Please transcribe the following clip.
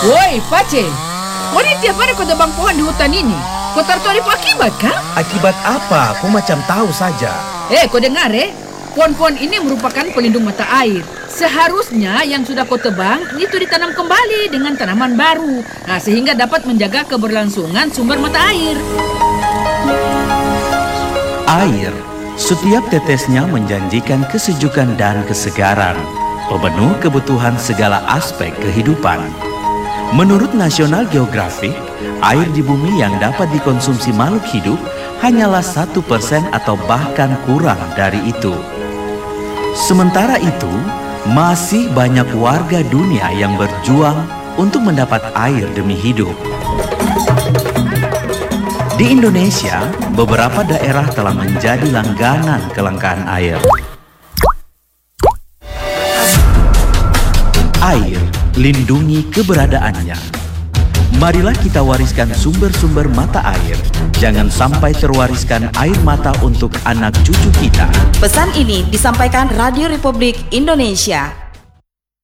Woi, Pace. Kau ni tiap hari kau tebang pohon di hutan ini. Kau tahu ada akibat kah? Akibat apa? Aku macam tahu saja. Kau dengar pohon-pohon ini merupakan pelindung mata air. Seharusnya yang sudah kau tebang itu ditanam kembali dengan tanaman baru. Nah, sehingga dapat menjaga keberlangsungan sumber mata air. Air, setiap tetesnya menjanjikan kesejukan dan kesegaran, pemenuh kebutuhan segala aspek kehidupan. Menurut National Geographic, air di bumi yang dapat dikonsumsi makhluk hidup hanyalah 1% atau bahkan kurang dari itu. Sementara itu, masih banyak warga dunia yang berjuang untuk mendapat air demi hidup. Di Indonesia, beberapa daerah telah menjadi langganan kelangkaan air. Air, lindungi keberadaannya. Marilah kita wariskan sumber-sumber mata air. Jangan sampai terwariskan air mata untuk anak cucu kita. Pesan ini disampaikan Radio Republik Indonesia.